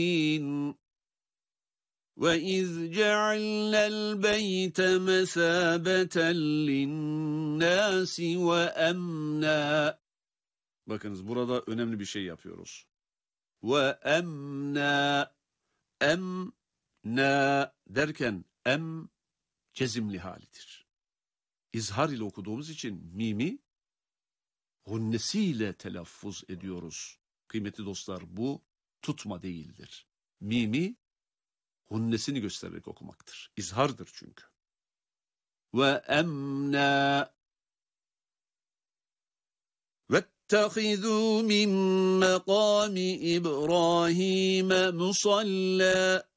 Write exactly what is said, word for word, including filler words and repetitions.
وَإِذْ جَعَلْنَا الْبَيْتَ مَثَابَةً لِلنَّاسِ وَأَمْنًا. Bakınız burada önemli bir şey yapıyoruz. وَأَمْنًا, emna derken em cezimli halidir. İzhar ile okuduğumuz için mimi hunnesiyle telaffuz ediyoruz. Kıymetli dostlar, bu tutma değildir. Mimi hunnesini göstererek okumaktır. İzhardır çünkü. Ve emna vettehizû min mekâmi İbrahîme musallâ.